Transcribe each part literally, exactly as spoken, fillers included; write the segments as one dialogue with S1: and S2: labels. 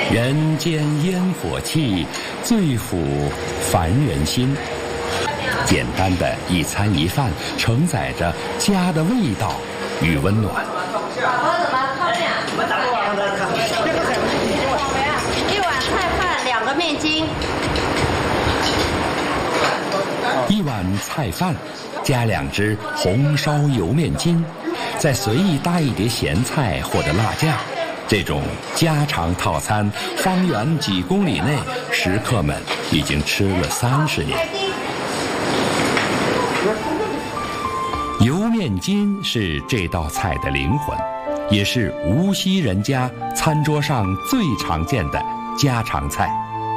S1: 人间烟火气，最抚凡人心。简单的一餐一饭，承载着家的味道与温暖。
S2: 一碗菜饭，两个面筋。
S1: 一碗菜饭，加两只红烧油面筋，再随意搭一碟咸菜或者辣酱。这种家常套餐，方圆几公里内，食客们已经吃了三十年。油面筋是这道菜的灵魂，也是无锡人家餐桌上最常见的家常菜。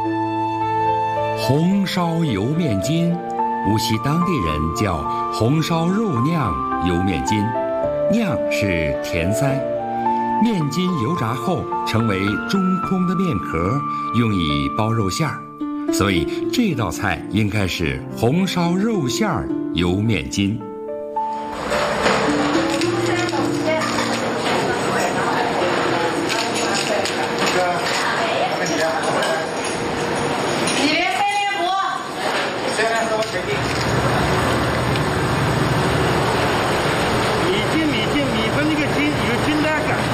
S1: 红烧油面筋，无锡当地人叫红烧肉酿油面筋，酿是填塞。面筋油炸后成为中空的面壳，用以包肉馅儿，所以这道菜应该是红烧肉馅儿油面筋。
S2: 里面飞面糊。
S3: 现在给我决定。米筋米筋米粉那个筋有筋带感。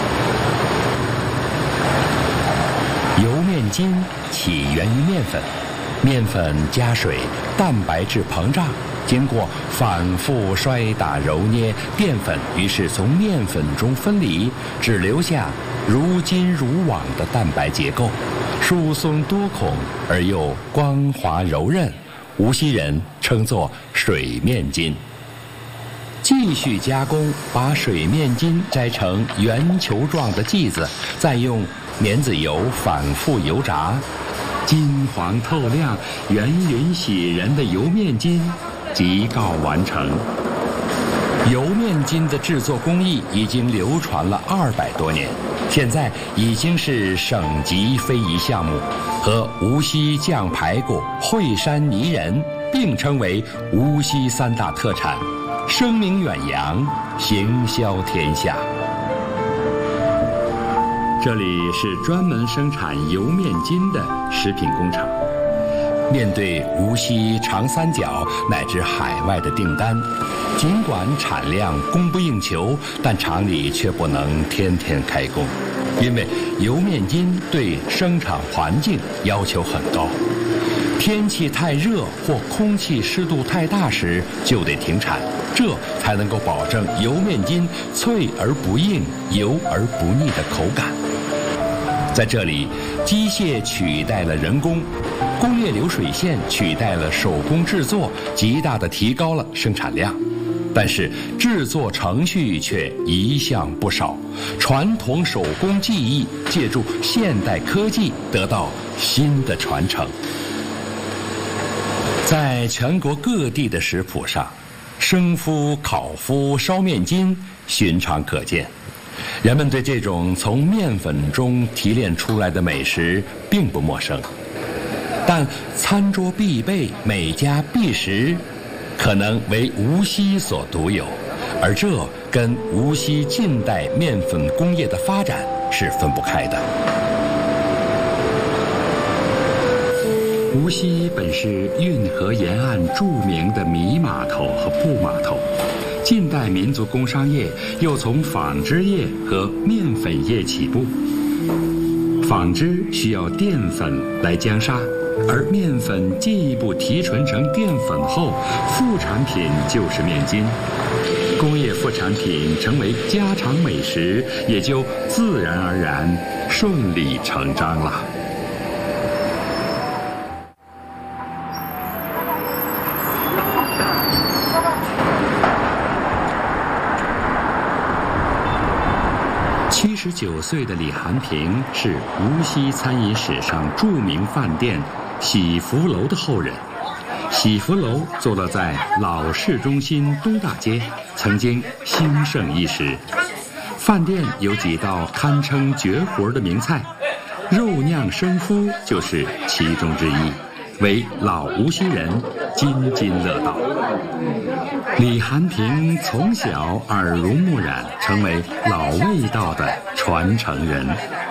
S1: 油面筋起源于面粉，面粉加水，蛋白质膨胀，经过反复摔打揉捏，淀粉于是从面粉中分离，只留下如筋如网的蛋白结构，疏松多孔而又光滑柔韧，无锡人称作水面筋。继续加工，把水面筋摘成圆球状的剂子，再用棉籽油反复油炸，金黄透亮、圆匀喜人的油面筋即告完成。油面筋的制作工艺已经流传了二百多年，现在已经是省级非遗项目，和无锡酱排骨、惠山泥人并称为无锡三大特产，声名远扬，行销天下。这里是专门生产油面筋的食品工厂。面对无锡、长三角乃至海外的订单，尽管产量供不应求，但厂里却不能天天开工，因为油面筋对生产环境要求很高。天气太热或空气湿度太大时就得停产，这才能够保证油面筋脆而不硬、油而不腻的口感。在这里，机械取代了人工，工业流水线取代了手工制作，极大地提高了生产量。但是制作程序却一项不少，传统手工技艺借助现代科技得到新的传承。在全国各地的食谱上，生麸、烤麸、烧面筋寻常可见。人们对这种从面粉中提炼出来的美食并不陌生，但餐桌必备、每家必食，可能为无锡所独有，而这跟无锡近代面粉工业的发展是分不开的。无锡本是运河沿岸著名的米码头和布码头，近代民族工商业又从纺织业和面粉业起步。纺织需要淀粉来浆纱，而面粉进一步提纯成淀粉后，副产品就是面筋。工业副产品成为家常美食，也就自然而然顺理成章了。七十九岁的李寒平是无锡餐饮史上著名饭店喜福楼的后人。喜福楼坐落在老市中心东大街，曾经兴盛一时。饭店有几道堪称绝活的名菜，肉酿生麸就是其中之一，为老无锡人津津乐道。李寒平从小耳濡目染，成为老味道的传承人。